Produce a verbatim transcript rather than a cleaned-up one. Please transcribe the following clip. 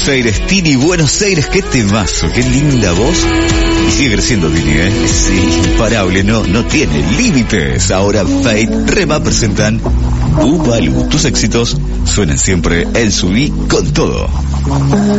Buenos Aires, Tini, Buenos Aires, qué temazo, qué linda voz. Y sigue creciendo Tini, ¿eh? Es imparable, no, no tiene límites. Ahora Fate, Rema presentan Bubalu. Tus éxitos suenan siempre en Subí con todo.